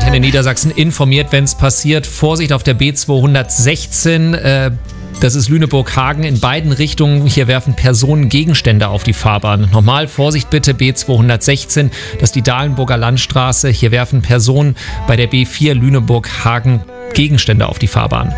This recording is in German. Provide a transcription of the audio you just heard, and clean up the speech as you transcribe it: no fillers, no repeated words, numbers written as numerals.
Antenne Niedersachsen informiert, wenn es passiert. Vorsicht auf der B216, das ist Lüneburg-Hagen in beiden Richtungen. Hier werfen Personen Gegenstände auf die Fahrbahn. Nochmal, Vorsicht bitte, B216, das ist die Dahlenburger Landstraße. Hier werfen Personen bei der B4 Lüneburg-Hagen Gegenstände auf die Fahrbahn.